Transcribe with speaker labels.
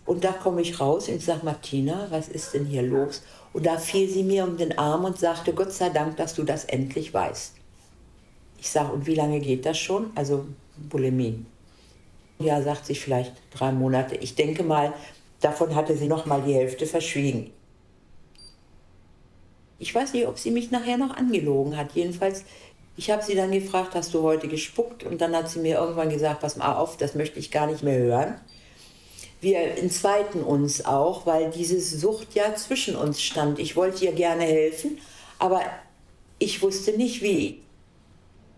Speaker 1: Und da komme ich raus und ich sage, Martina, was ist denn hier los? Und da fiel sie mir um den Arm und sagte, Gott sei Dank, dass du das endlich weißt. Ich sage, und wie lange geht das schon? Also Bulimie. Ja, sagt sie, vielleicht 3 Monate. Ich denke mal, davon hatte sie noch mal die Hälfte verschwiegen. Ich weiß nicht, ob sie mich nachher noch angelogen hat. Jedenfalls, ich habe sie dann gefragt, hast du heute gespuckt? Und dann hat sie mir irgendwann gesagt, pass mal auf, das möchte ich gar nicht mehr hören. Wir entzweiten uns auch, weil diese Sucht ja zwischen uns stand. Ich wollte ihr gerne helfen, aber ich wusste nicht wie.